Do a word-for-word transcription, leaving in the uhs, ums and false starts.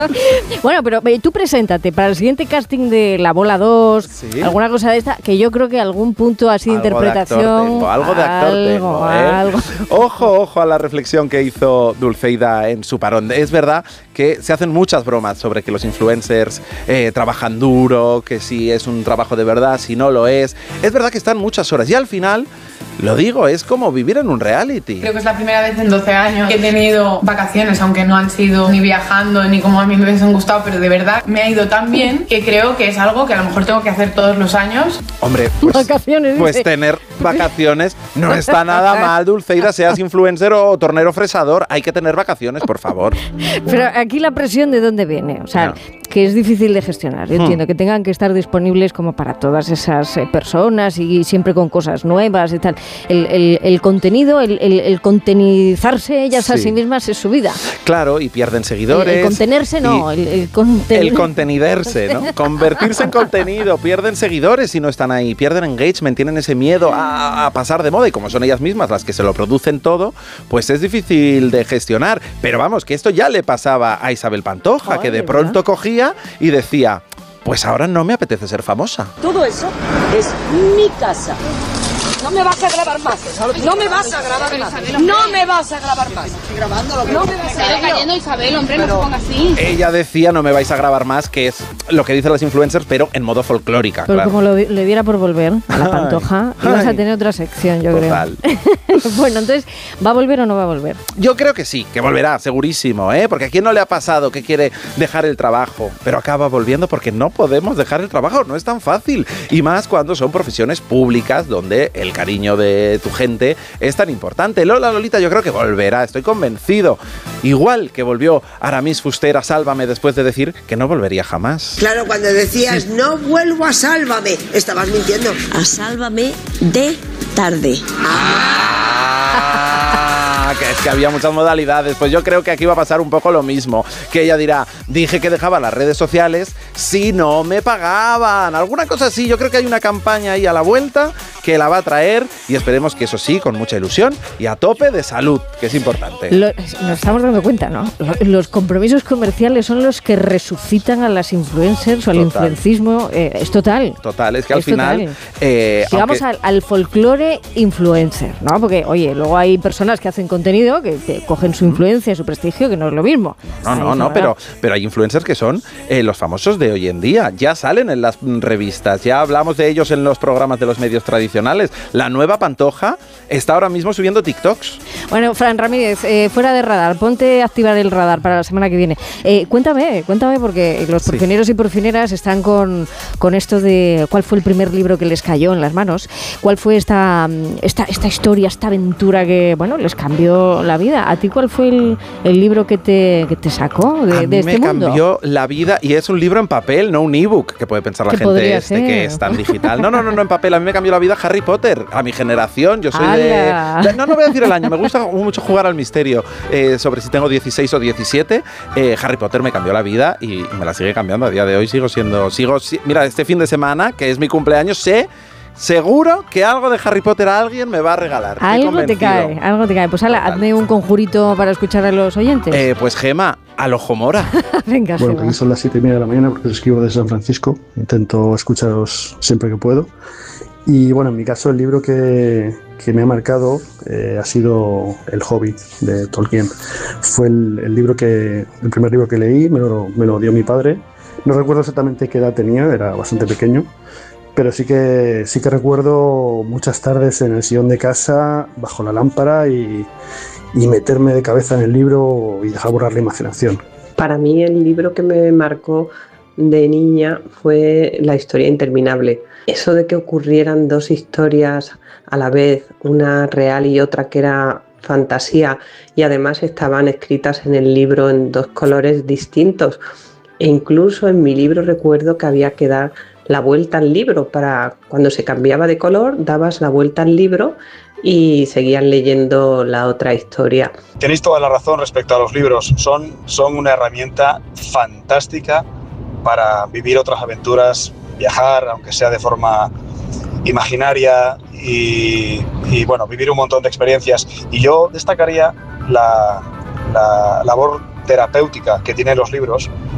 Bueno, pero tú preséntate para el siguiente casting de La Bola dos, ¿sí? Alguna cosa de esta, que yo creo que algún punto así de algo interpretación. De actor tengo, algo de actor algo, tengo, ¿eh? algo. Ojo, ojo a la reflexión que hizo Dulceida en su parón. Es verdad que se hacen muchas bromas sobre que los influencers eh, trabajan duro, que si es un trabajo de verdad, si no lo es. Es verdad que están muchas horas y al final, lo digo, es como vivir en un reality. Creo que es la primera vez en doce años que he tenido vacaciones, aunque no han sido ni viajando ni como a mí me hubiesen gustado, pero de verdad me ha ido tan bien que creo que es algo que a lo mejor tengo que hacer todos los años. Hombre, pues, vacaciones, pues dice. tener vacaciones no está nada mal, Dulceida, seas influencer o tornero fresador, hay que tener vacaciones, por favor. Pero aquí la presión, ¿de dónde viene? O sea, no. que es difícil de gestionar. Yo hmm. entiendo que tengan que estar disponibles como para todas esas eh, personas y siempre con cosas nuevas y tal. El, el, el contenido, el, el, el contenizarse ellas sí. a sí mismas es su vida. Claro, y pierden seguidores. El, el contenerse no, el, el contener. El conteniderse, ¿no? Convertirse en contenido, pierden seguidores si no están ahí, pierden engagement, tienen ese miedo a, a pasar de moda y como son ellas mismas las que se lo producen todo, pues es difícil de gestionar. Pero vamos, que esto ya le pasaba a Isabel Pantoja, Ay, que de pronto ¿verdad? cogía y decía, pues ahora no me apetece ser famosa. Todo eso es mi casa. No me vas a grabar más. No me vas a grabar más. No me vas a grabar más. No me vas a grabar más. cayendo Isabel, hombre, no se ponga así. Ella decía, no me vais a grabar más, que es lo que dicen las influencers, pero en modo folclórica. Pero claro. como lo, le diera por volver a la Pantoja, ay, ibas a tener otra sección, yo total. creo. Bueno, entonces, ¿va a volver o no va a volver? Yo creo que sí, que volverá, segurísimo, ¿eh? Porque a quién no le ha pasado que quiere dejar el trabajo, pero acaba volviendo porque no podemos dejar el trabajo, no es tan fácil. Y más cuando son profesiones públicas donde el cariño de tu gente es tan importante. Lola Lolita yo creo que volverá, estoy convencido. Igual que volvió Aramis Fuster a Sálvame después de decir que no volvería jamás. Claro, cuando decías no vuelvo a Sálvame, estabas mintiendo. A Sálvame de tarde. Ah, que es que había muchas modalidades. Pues yo creo que aquí va a pasar un poco lo mismo. Que ella dirá, dije que dejaba las redes sociales si no me pagaban. Alguna cosa así. Yo creo que hay una campaña ahí a la vuelta que la va a traer y esperemos que eso sí, con mucha ilusión y a tope de salud, que es importante. Lo, nos estamos dando cuenta, ¿no? Los compromisos comerciales son los que resucitan a las influencers o al influencismo. Eh, es total. Total, es que al es final... Eh, Llegamos aunque... al, al folclore influencer, ¿no? Porque, oye, luego hay personas que hacen contenido que, que cogen su influencia, su prestigio, que no es lo mismo. No, no, no, pero, pero hay influencers que son eh, los famosos de hoy en día. Ya salen en las revistas, ya hablamos de ellos en los programas de los medios tradicionales. La nueva Pantoja está ahora mismo subiendo TikToks. Bueno, Fran Ramírez, eh, fuera de radar, ponte a activar el radar para la semana que viene. Eh, cuéntame, cuéntame, porque los porfineros sí. y porfineras están con, con esto de cuál fue el primer libro que les cayó en las manos, cuál fue esta, esta, esta historia, esta aventura que, bueno, les cambió la vida. ¿A ti cuál fue el, el libro que te, que te sacó de, a mí de este me mundo? Cambió la vida y es un libro en papel, no un ebook, que puede pensar la gente este que es tan digital. No, no, no, no en papel. A mí me cambió la vida Harry Potter, a mi generación. Yo soy de, de... No, no voy a decir el año. Me gusta mucho jugar al misterio eh, sobre si tengo dieciséis o diecisiete. Eh, Harry Potter me cambió la vida y me la sigue cambiando. A día de hoy sigo siendo... sigo Mira, este fin de semana, que es mi cumpleaños, sé... Seguro que algo de Harry Potter a alguien me va a regalar. Algo te cae, algo te cae. Pues ala, hazme un conjurito para escuchar a los oyentes. Eh, pues Gema, al ojo mora. Venga, bueno, Gema. aquí son las siete y media de la mañana porque os escribo desde San Francisco. Intento escucharos siempre que puedo. Y bueno, en mi caso el libro que, que me ha marcado eh, ha sido El Hobbit de Tolkien. Fue el, el libro que, el primer libro que leí, me lo, me lo dio mi padre. No recuerdo exactamente qué edad tenía, era bastante pequeño. Pero sí que, sí que recuerdo muchas tardes en el sillón de casa, bajo la lámpara y, y meterme de cabeza en el libro y dejar borrar la imaginación. Para mí el libro que me marcó de niña fue La historia interminable. Eso de que ocurrieran dos historias a la vez, una real y otra que era fantasía, y además estaban escritas en el libro en dos colores distintos. E incluso en mi libro recuerdo que había que dar la vuelta al libro, para cuando se cambiaba de color dabas la vuelta al libro y seguían leyendo la otra historia. Tenéis toda la razón respecto a los libros, son, son una herramienta fantástica para vivir otras aventuras, viajar, aunque sea de forma imaginaria y, y bueno, vivir un montón de experiencias. Y yo destacaría la, la labor terapéutica que tienen los libros